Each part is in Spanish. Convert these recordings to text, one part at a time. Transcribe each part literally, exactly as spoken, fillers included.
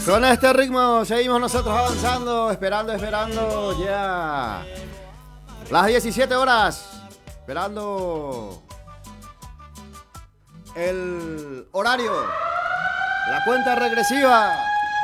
Con este ritmo seguimos nosotros avanzando, esperando, esperando ya las diecisiete horas, esperando el horario, la cuenta regresiva.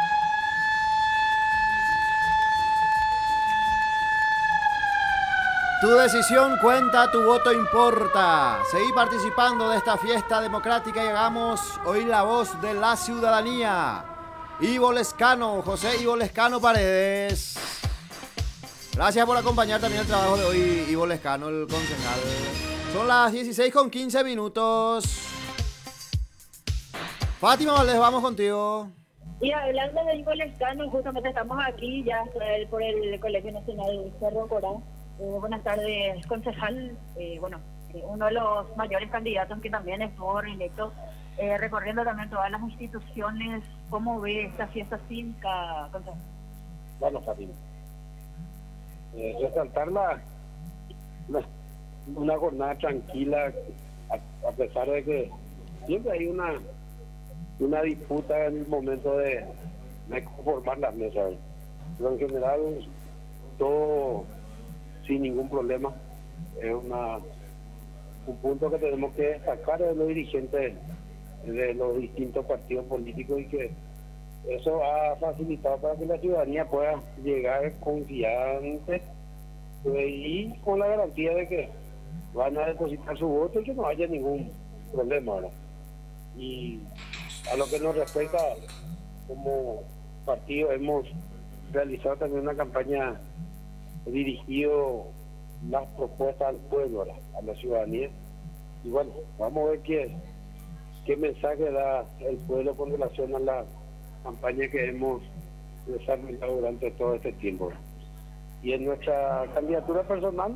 Tu decisión cuenta, tu voto importa. Seguí participando de esta fiesta democrática y hagamos oír la voz de la ciudadanía. Ivo Lescano, José Ivo Lescano Paredes. Gracias por acompañar también el trabajo de hoy, Ivo Lescano, el concejal. Son las dieciséis con quince minutos. Fátima, les vamos contigo. Y hablando de Ivo Lescano, justamente estamos aquí ya por el Colegio Nacional Cerro Corá. Eh, buenas tardes, concejal. Eh, bueno, eh, uno de los mayores candidatos que también estuvo reelecto, eh, recorriendo también todas las instituciones. ¿Cómo ve esta fiesta cívica, concejal? Bueno, Fátima, eh, resaltar la, la, una jornada tranquila, a, a pesar de que siempre hay una una disputa en el momento de, de conformar las mesas, pero en general todo sin ningún problema. Es una un punto que tenemos que destacar de los dirigentes de los distintos partidos políticos, y que eso ha facilitado para que la ciudadanía pueda llegar confiante, pues, y con la garantía de que van a depositar su voto y que no haya ningún problema, ¿verdad? Y a lo que nos respecta, como partido hemos realizado también una campaña dirigido las propuestas al pueblo, a la ciudadanía, y bueno, vamos a ver qué, qué mensaje da el pueblo con relación a la campaña que hemos desarrollado durante todo este tiempo. Y en nuestra candidatura personal,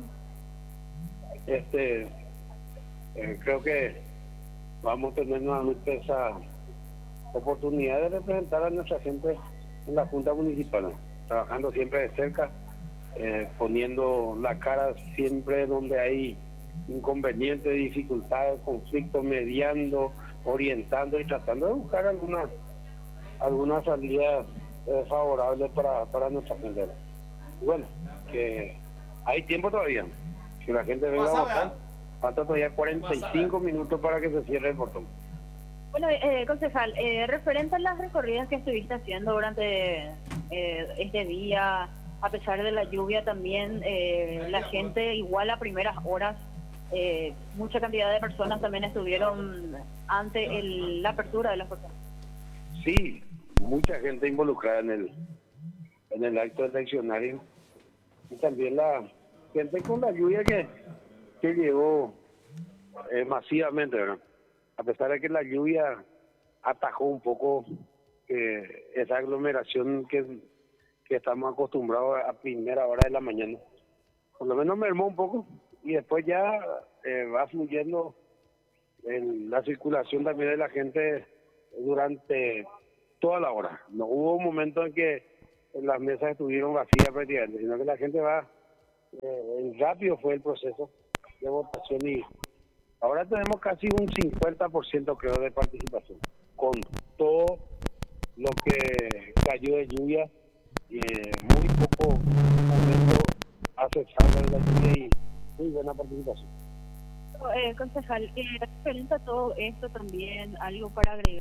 este eh, creo que vamos a tener nuevamente esa oportunidad de representar a nuestra gente en la Junta Municipal, trabajando siempre de cerca, eh, poniendo la cara siempre donde hay inconvenientes, dificultades, conflictos, mediando, orientando y tratando de buscar alguna alguna salida eh, favorable para, para nuestra gente. Y bueno, que hay tiempo todavía, que la gente venga a votar. Falta todavía cuarenta y cinco minutos para que se cierre el portón. Bueno, eh, concejal, eh, referente a las recorridas que estuviste haciendo durante eh, este día, a pesar de la lluvia también, eh, la gente igual a primeras horas, eh, mucha cantidad de personas también estuvieron ante el, la apertura de las puertas. Sí, mucha gente involucrada en el en el acto eleccionario, y también la gente con la lluvia que, que llegó eh, masivamente, ¿verdad? A pesar de que la lluvia atajó un poco eh, esa aglomeración que, que estamos acostumbrados a primera hora de la mañana. Por lo menos mermó un poco, y después ya eh, va fluyendo en la circulación también de la gente durante toda la hora. No hubo un momento en que las mesas estuvieron vacías prácticamente, sino que la gente va, eh, rápido fue el proceso de votación, y ahora tenemos casi un cincuenta por ciento creo de participación, con todo lo que cayó de lluvia, y eh, muy poco momento acechado de la lluvia y muy buena participación. Eh, concejal, eh, referente a todo esto también, algo para agregar.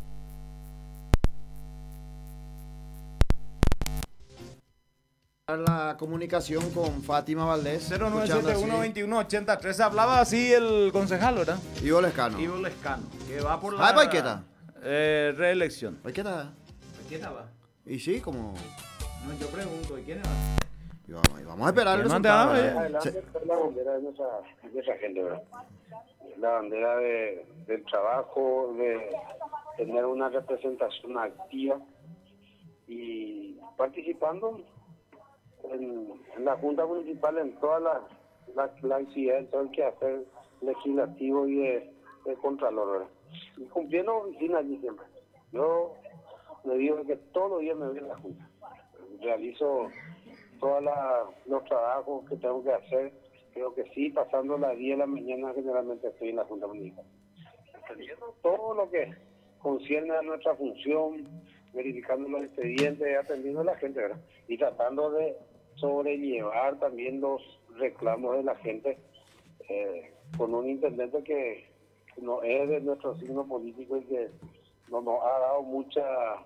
La comunicación con Fátima Valdés. cero nueve siete uno, veintiuno ochenta y tres. Hablaba así el concejal, ¿verdad? Ivo Lescano. Ivo Lescano, que va por la ¿Ah, Paiqueta? Eh, reelección. ¿Paiqueta? ¿Quién va? Y sí, como... No, yo pregunto, ¿y quién va? Y vamos, y vamos a esperar el ¿Quién resultado. manda? ¿verdad? Adelante Sí. está la bandera de nuestra, de nuestra gente, ¿verdad? La bandera de, del trabajo, de tener una representación activa y participando en, en la Junta Municipal, en toda la, la, la actividad, en todo el quehacer legislativo y de, de Contralor, ¿verdad? Y cumpliendo oficina allí siempre. Yo le digo que todos los días me voy a la Junta. Realizo todos los trabajos que tengo que hacer. Creo que sí, pasando las diez de la mañana generalmente estoy en la Junta Municipal. Todo lo que concierne a nuestra función, verificando los expedientes, atendiendo a la gente, ¿verdad? Y tratando de sobrellevar también los reclamos de la gente eh, con un intendente que no es de nuestro signo político y que no nos ha dado mucha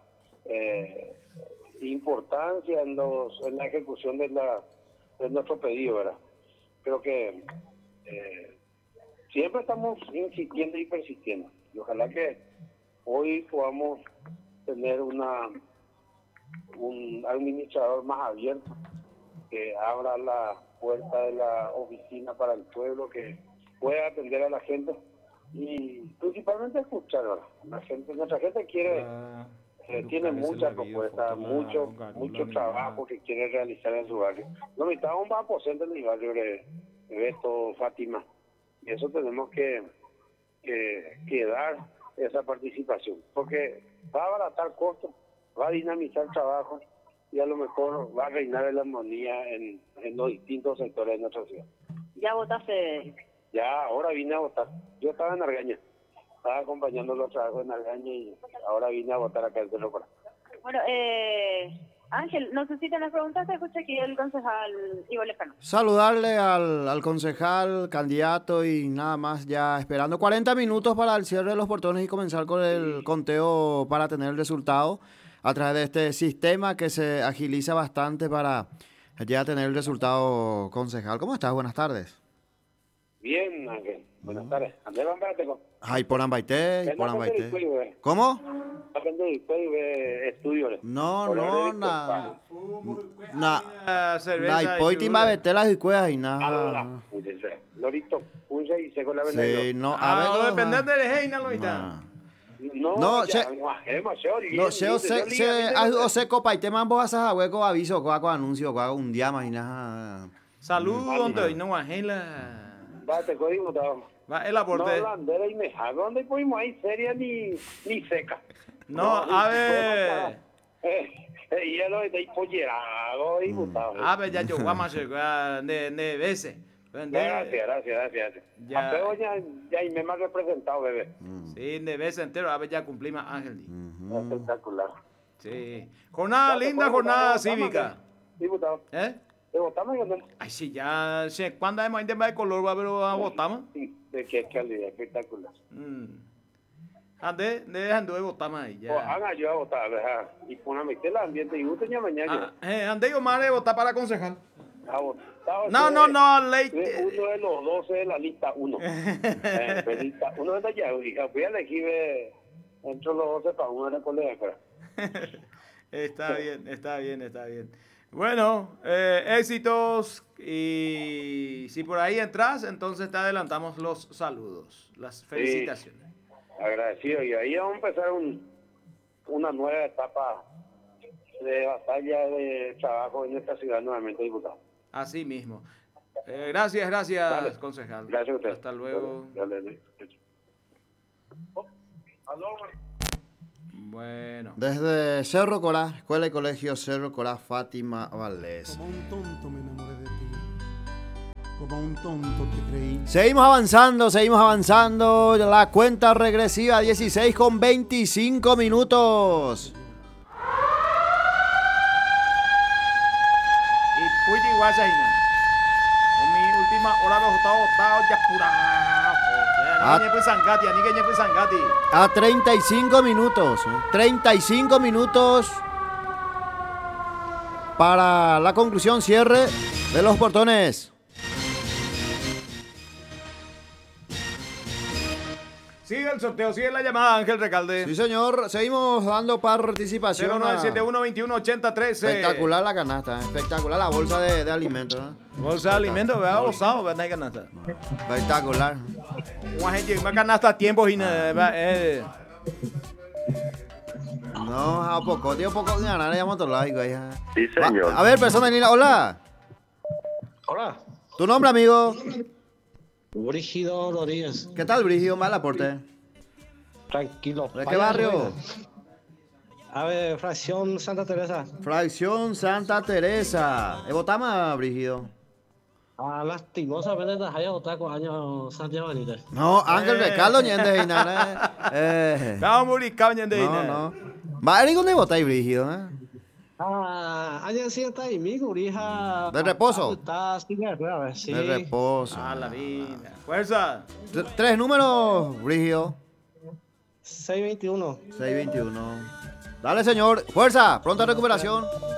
eh, importancia en los en la ejecución de la de nuestro pedido, ¿verdad? Creo que eh, siempre estamos insistiendo y persistiendo y ojalá que hoy podamos tener una un administrador más abierto que abra la puerta de la oficina para el pueblo, que pueda atender a la gente y principalmente escuchar, ¿verdad? La gente, nuestra gente quiere, eh, tiene muchas propuestas, mucho, mucho trabajo que quiere realizar en su barrio. No necesitamos un aposento en mi barrio de Beto, Fátima, y eso tenemos que, que, que dar esa participación, porque va a abaratar costos, va a dinamizar el trabajo y a lo mejor va a reinar la armonía en, en los distintos sectores de nuestra ciudad. ¿Ya votaste? Ya, ahora vine a votar. Yo estaba en Argaña, estaba acompañando los trabajos en Argaña y ahora vine a votar acá en Cerro Corá. Bueno, eh, Ángel, no sé si tenés preguntas, te escucha aquí el concejal Ivo Lescano. Saludarle al, al concejal, candidato y nada más, ya esperando cuarenta minutos para el cierre de los portones y comenzar con el conteo para tener el resultado a través de este sistema que se agiliza bastante para ya tener el resultado, concejal. ¿Cómo estás? Buenas tardes. Bien, Ángel. Buenas tardes. Andrés Bambateco. Ay, por Ambaité, por Ambaité. ¿Cómo? Estudios. No, no, nada. Nada. Cerveza. Nada, y Mabete las escuelas y nada. Lorito, puncha y seco la Sí, veneno. no, Ah, a no ver. depende de Reina, lo No, No, No, ya, che- no, es demasiado no, lindo, se lindo, se yo se lindo, algo lindo. se copa y te mambo vas a hueco aviso, coa anuncio, coa un día más y nada. Saludos, donde no Angela. Va, te código, estaba. Va, el No, aporte. holandera y mejado. ¿Dónde fuimos ahí? Seria ni, ni seca. No, a ver. Eh, eh, hielo de pollerado y botado. A ver, ya yo vamos a llegar de de veces. Gracias, gracias, gracias. Ya. A Peo ya, ya y me me ha representado, bebé. Sí, de veces entero. A ver, ya cumplimos, Ángel. Espectacular. Sí. Jornada linda, jornada cívica. Diputado. ¿Eh? ¿Te votamos o no? Ay, sí, ya sé cuándo hay más tema de color, va, pero a votamos. Sí, de qué calidad, espectacular. Mm. Ande, de ando de votamos ahí, O ya. haga yo a votar, ¿verdad? Y póngame que el ambiente y usted ya mañana. Ah, eh, ande yo más de votar para concejal. Ha votado. No, no, no, ley. Es uno de los doce de la lista uno. eh, de lista uno de allá, hija. Voy a elegir eh, entre los doce para uno de la colega. Está bien, está bien, está bien. Bueno, eh, éxitos y si por ahí entras, entonces te adelantamos los saludos, las felicitaciones. Sí, agradecido. Y ahí vamos a empezar un, una nueva etapa de batalla de trabajo en esta ciudad nuevamente, diputado. Así mismo. Eh, gracias, gracias, Dale. concejal. Gracias a usted. Hasta luego. Dale, dale, dale. Bueno. Desde Cerro Corá, Escuela y Colegio Cerro Corá, Fátima Valdés. Como un tonto me enamoré de ti. Como un tonto te creí. Seguimos avanzando, seguimos avanzando. La cuenta regresiva, dieciséis con veinticinco minutos. Y Puiti Guasaina. En mi última hora de votado, votado ya pura. Ah. Ni que pues Sangati, ni que pues Sangati. A treinta y cinco minutos. ¿eh? treinta y cinco minutos para la conclusión, cierre de los portones. Sigue el sorteo, sigue la llamada, Ángel Recalde. Sí, señor. Seguimos dando participación. cero nueve a- siete uno, veintiuno, ochenta, trece. Espectacular la canasta, ¿eh? Espectacular la bolsa de, de alimentos. ¿eh? Bolsa de alimentos, vea, osado, vea, no hay canasta. Espectacular. Una gente, una canasta a tiempo y nada, vea, eh. No, a poco, tío, poco de ganar, ya motolaico ahí. ¿eh? Sí, señor. Va- A ver, persona en línea, hola. Hola, ¿Tu nombre, amigo? Brígido Rodríguez. ¿Qué tal, Brigido? Mal aporte. Tranquilo. ¿De qué Vaya barrio? ruido. A ver, fracción Santa Teresa. Fracción Santa Teresa. ¿E votama, Brigido? Ah, lastimosamente te haya votado con años Santiago Benítez. No, Ángel Eh. Recaldo, ñende, y nada, eh. Vamos a morir, caña de No, ina. no. Va, Eric, ¿dónde vota ahí, Brígido? ¿Eh? Ah, ayer sí está ahí, mi gurija. ¿De reposo? Está así de nueve, sí. De reposo. Ah, la vida. Fuerza. T- Tres números, Brígido. seiscientos veintiuno. seiscientos veintiuno. Dale, señor. Fuerza. Pronta recuperación.